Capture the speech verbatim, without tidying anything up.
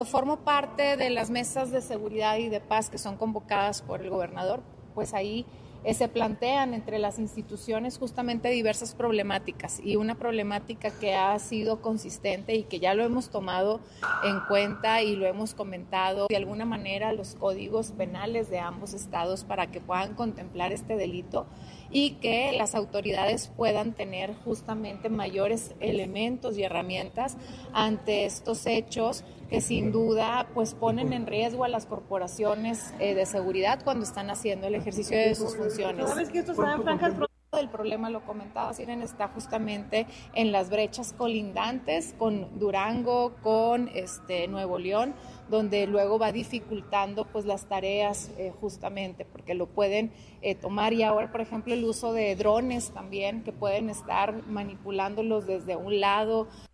Formo parte de las mesas de seguridad y de paz que son convocadas por el gobernador, pues ahí eh, se plantean entre las instituciones justamente diversas problemáticas, y una problemática que ha sido consistente y que ya lo hemos tomado en cuenta y lo hemos comentado de alguna manera los códigos penales de ambos estados para que puedan contemplar este delito y que las autoridades puedan tener justamente mayores elementos y herramientas ante estos hechos que sin duda pues ponen en riesgo a las corporaciones eh, de seguridad cuando están haciendo el ejercicio de sus funciones. ¿Sabes que esto está en franjas fronteras? El problema, lo comentaba Siren, está justamente en las brechas colindantes con Durango, con este Nuevo León, donde luego va dificultando pues las tareas eh, justamente porque lo pueden eh, tomar. Y ahora, por ejemplo, el uso de drones también, que pueden estar manipulándolos desde un lado.